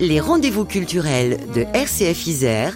Les rendez-vous culturels de RCF Isère,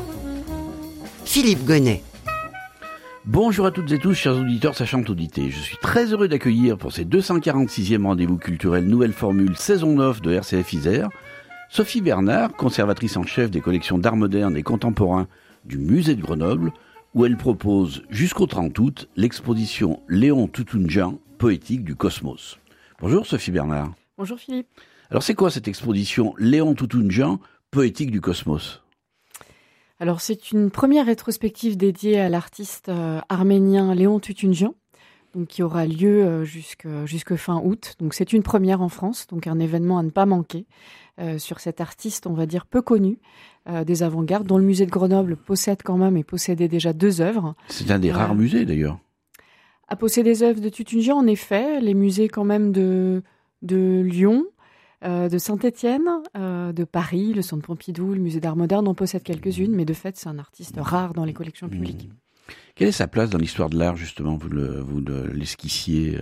Philippe Gonnet. Bonjour à toutes et tous, chers auditeurs sachantes audités. Je suis très heureux d'accueillir pour ces 246e rendez-vous culturels nouvelle formule saison 9 de RCF Isère, Sophie Bernard, conservatrice en chef des collections d'art moderne et contemporain du musée de Grenoble, où elle propose jusqu'au 30 août l'exposition Léon Toutounjian, poétique du cosmos. Bonjour Sophie Bernard. Bonjour Philippe. Alors c'est quoi cette exposition Léon Toutounjian, poétique du cosmos ? Alors c'est une première rétrospective dédiée à l'artiste arménien Léon Toutounjian, donc qui aura lieu jusque fin août. Donc c'est une première en France, donc un événement à ne pas manquer sur cet artiste, on va dire peu connu des avant-gardes, dont le musée de Grenoble possède quand même et possédait déjà 2 œuvres. C'est un des rares musées d'ailleurs. À posséder des œuvres de Toutounjian, en effet, les musées quand même de Lyon, de Saint-Étienne, de Paris, le Centre Pompidou, le musée d'art moderne en possède quelques-unes, mais de fait, c'est un artiste rare dans les collections publiques. Quelle est sa place dans l'histoire de l'art, justement, vous l'esquissiez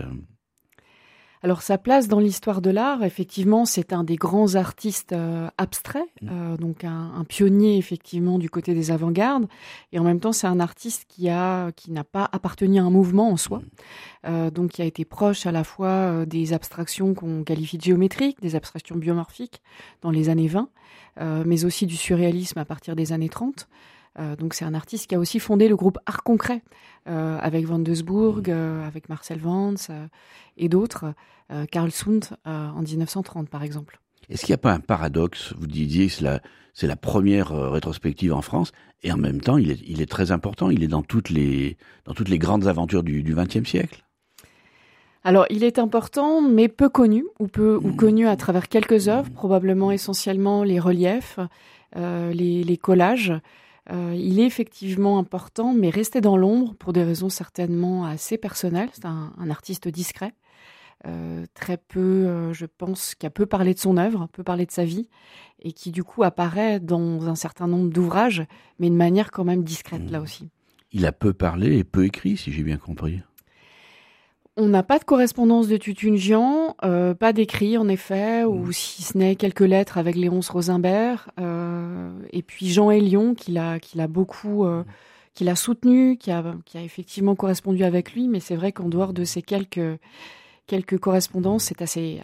Alors, sa place dans l'histoire de l'art, effectivement, c'est un des grands artistes abstraits, donc un pionnier, effectivement, du côté des avant-gardes, et en même temps, c'est un artiste qui n'a pas appartenu à un mouvement en soi, donc qui a été proche à la fois des abstractions qu'on qualifie de géométriques, des abstractions biomorphiques dans les années 20, mais aussi du surréalisme à partir des années 30. Donc c'est un artiste qui a aussi fondé le groupe Art Concret avec Van Doesburg, avec Marcel Vance et d'autres, Karl Sundt en 1930 par exemple. Est-ce qu'il n'y a pas un paradoxe ? Vous disiez que c'est la première rétrospective en France, et en même temps il est très important, il est dans toutes les grandes aventures du XXe siècle. Alors, il est important, mais peu connu, ou connu à travers quelques œuvres, probablement essentiellement les reliefs, les collages. Il est effectivement important, mais resté dans l'ombre pour des raisons certainement assez personnelles. C'est un artiste discret, très peu, je pense, qui a peu parlé de son œuvre, peu parlé de sa vie, et qui du coup apparaît dans un certain nombre d'ouvrages, mais de manière quand même discrète là aussi. Il a peu parlé et peu écrit, si j'ai bien compris. On n'a pas de correspondance de Toutounjian, pas d'écrit en effet, ou si ce n'est quelques lettres avec Léonce Rosenberg, et puis Jean Hélion qui l'a beaucoup, qui l'a soutenu, qui a effectivement correspondu avec lui, mais c'est vrai qu'en dehors de ces quelques correspondances, c'est assez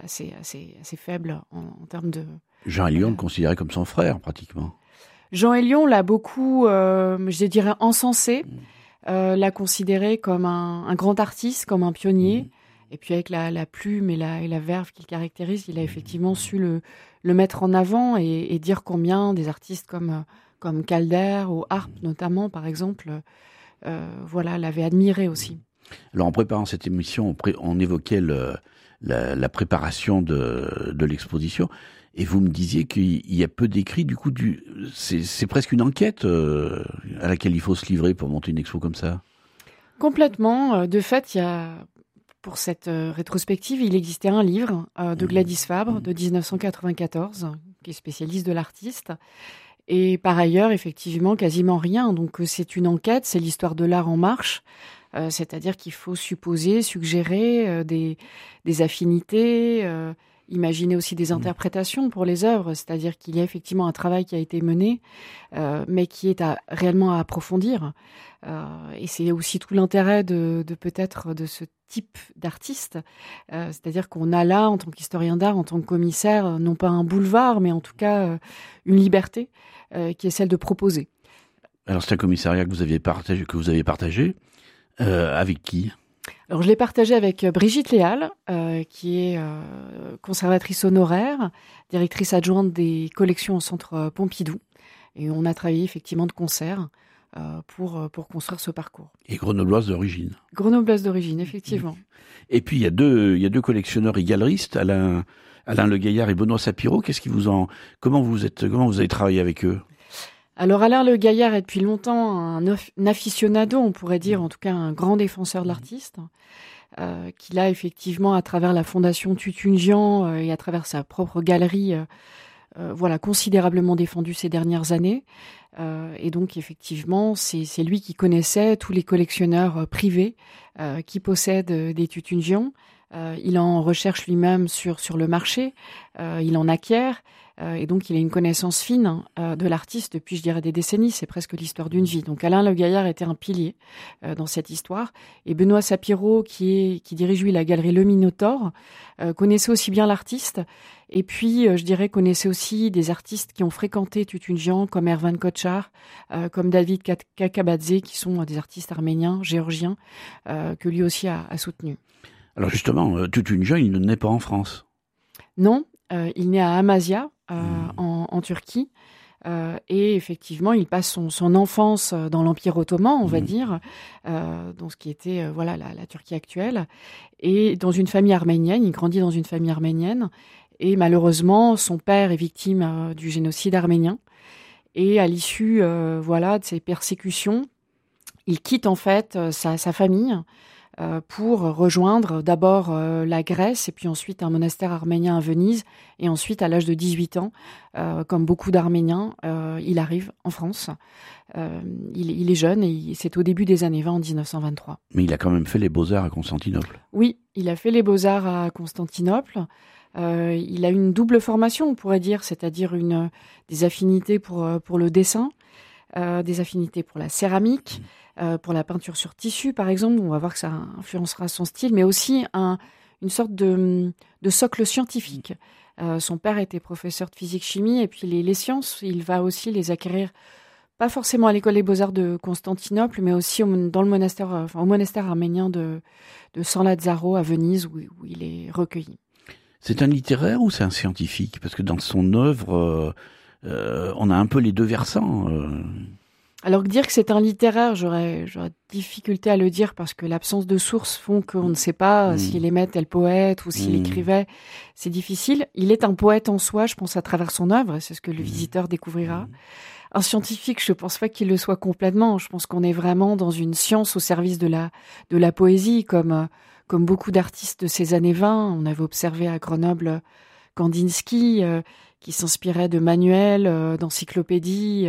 faible en termes de. Jean Hélion le considérait comme son frère pratiquement. Jean Hélion l'a beaucoup, je dirais, encensé. L'a considéré comme un grand artiste, comme un pionnier. Et puis avec la plume et la verve qu'il caractérise, il a effectivement su le mettre en avant et dire combien des artistes comme Calder ou Harpe notamment, par exemple, l'avaient admiré aussi. Alors en préparant cette émission, on évoquait la préparation de l'exposition. Et vous me disiez qu'il y a peu d'écrits, du coup, c'est presque une enquête à laquelle il faut se livrer pour monter une expo comme ça. Complètement. De fait, pour cette rétrospective, il existait un livre de Gladys Fabre de 1994, qui est spécialiste de l'artiste. Et par ailleurs, effectivement, quasiment rien. Donc c'est une enquête, c'est l'histoire de l'art en marche. C'est-à-dire qu'il faut supposer, suggérer des affinités, imaginer aussi des interprétations pour les œuvres, c'est-à-dire qu'il y a effectivement un travail qui a été mené, mais qui est réellement à approfondir. Et c'est aussi tout l'intérêt de peut-être de ce type d'artiste, c'est-à-dire qu'on a là, en tant qu'historien d'art, en tant que commissaire, non pas un boulevard, mais en tout cas une liberté qui est celle de proposer. Alors c'est un commissariat que vous avez partagé avec qui ? Alors, je l'ai partagé avec Brigitte Léal, qui est conservatrice honoraire, directrice adjointe des collections au Centre Pompidou. Et on a travaillé effectivement de concert pour construire ce parcours. Et grenobloise d'origine. Grenobloise d'origine, effectivement. Et puis, il y a deux collectionneurs et galeristes, Alain Le Gaillard et Benoît Sapiro. Comment vous avez travaillé avec eux ? Alors Alain Le Gaillard est depuis longtemps un aficionado, on pourrait dire, en tout cas un grand défenseur de l'artiste, qu'il a effectivement, à travers la Fondation Toutounjian et à travers sa propre galerie, considérablement défendu ces dernières années. Et donc effectivement, c'est lui qui connaissait tous les collectionneurs privés qui possèdent des Toutounjian. Il en recherche lui-même sur le marché, il en acquiert. Et donc, il a une connaissance fine de l'artiste depuis, je dirais, des décennies. C'est presque l'histoire d'une vie. Donc, Alain Le Gaillard était un pilier dans cette histoire. Et Benoît Sapiro, qui dirige, lui, la galerie Le Minotaure, connaissait aussi bien l'artiste. Et puis, je dirais, connaissait aussi des artistes qui ont fréquenté Tutunjian, comme Ervan Kochar, comme David Kakabadze, qui sont des artistes arméniens, géorgiens, que lui aussi a soutenu. Alors justement, Tutunjian, il ne naît pas en France. Non, il naît à Amasya, en Turquie. Et effectivement, il passe son enfance dans l'Empire ottoman, on va dire, dans ce qui était la Turquie actuelle, et dans une famille arménienne. Il grandit dans une famille arménienne, et malheureusement, son père est victime du génocide arménien. Et à l'issue de ces persécutions, il quitte en fait sa famille pour rejoindre d'abord la Grèce et puis ensuite un monastère arménien à Venise, et ensuite à l'âge de 18 ans, comme beaucoup d'Arméniens, il arrive en France. Il est jeune et c'est au début des années 20, en 1923. Mais il a quand même fait les Beaux-Arts à Constantinople. Oui, il a fait les Beaux-Arts à Constantinople. Il a une double formation, on pourrait dire, c'est-à-dire des affinités pour le dessin, des affinités pour la céramique, pour la peinture sur tissu, par exemple. On va voir que ça influencera son style, mais aussi une sorte de socle scientifique. Son père était professeur de physique-chimie, et puis les sciences, il va aussi les acquérir, pas forcément à l'école des Beaux-Arts de Constantinople, mais aussi au monastère arménien de San Lazzaro à Venise, où il est recueilli. C'est un littéraire ou c'est un scientifique? Parce que dans son œuvre, on a un peu les deux versants. Alors dire que c'est un littéraire, j'aurais difficulté à le dire, parce que l'absence de sources font qu'on ne sait pas s'il aimait tel poète ou s'il écrivait. C'est difficile. Il est un poète en soi, je pense, à travers son œuvre, et c'est ce que le visiteur découvrira. Un scientifique, je pense pas qu'il le soit complètement. Je pense qu'on est vraiment dans une science au service de la poésie, comme beaucoup d'artistes de ces années 20. On avait observé à Grenoble Kandinsky, qui s'inspirait de manuels, d'encyclopédies,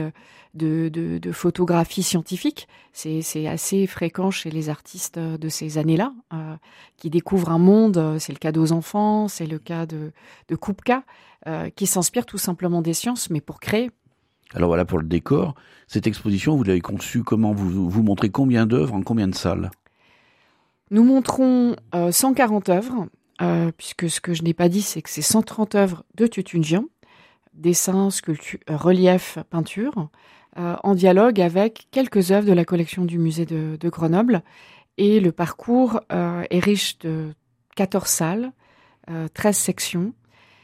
de photographies scientifiques. C'est assez fréquent chez les artistes de ces années-là, qui découvrent un monde. C'est le cas d'Aux Enfants, c'est le cas de Kupka, qui s'inspirent tout simplement des sciences, mais pour créer. Alors voilà pour le décor. Cette exposition, vous l'avez conçue comment? Vous montrez combien d'œuvres en combien de salles? Nous montrons 140 œuvres, puisque ce que je n'ai pas dit, c'est que c'est 130 œuvres de Tutunjian, dessins, sculptures, reliefs, peintures, en dialogue avec quelques œuvres de la collection du musée de Grenoble. Et le parcours est riche de 14 salles, 13 sections.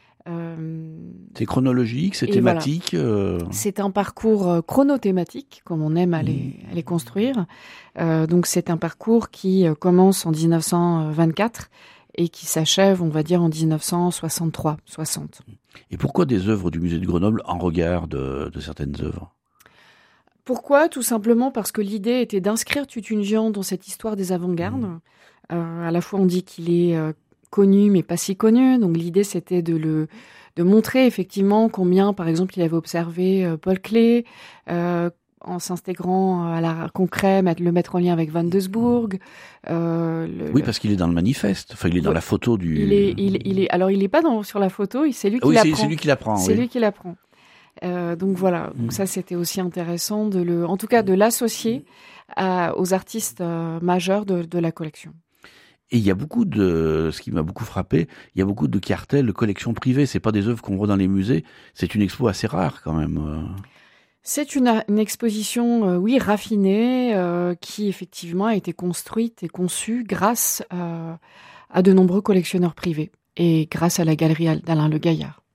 C'est chronologique, c'est thématique. C'est un parcours chronothématique, comme on aime à les construire. Donc c'est un parcours qui commence en 1924 et qui s'achève, on va dire, en 1963-60. Et pourquoi des œuvres du musée de Grenoble en regard de certaines œuvres? Pourquoi? Tout simplement parce que l'idée était d'inscrire Tutunjian dans cette histoire des avant-gardes. À la fois, on dit qu'il est connu, mais pas si connu. Donc l'idée, c'était de montrer effectivement combien, par exemple, il avait observé Paul Klee, en s'intégrant à l'art concret, le mettre en lien avec Van Doesburg. Oui, parce qu'il est dans le manifeste. Enfin, il est dans la photo du. Alors, il est pas sur la photo. C'est lui qui l'apprend. C'est lui qui l'apprend. C'est lui qui l'apprend. Donc voilà. Donc ça, c'était aussi intéressant en tout cas, de l'associer aux artistes majeurs de la collection. Et il y a ce qui m'a beaucoup frappé, il y a beaucoup de cartels de collections privées. C'est pas des œuvres qu'on voit dans les musées. C'est une expo assez rare quand même. C'est une exposition, raffinée, qui effectivement a été construite et conçue grâce à de nombreux collectionneurs privés et grâce à la galerie d'Alain Le Gaillard.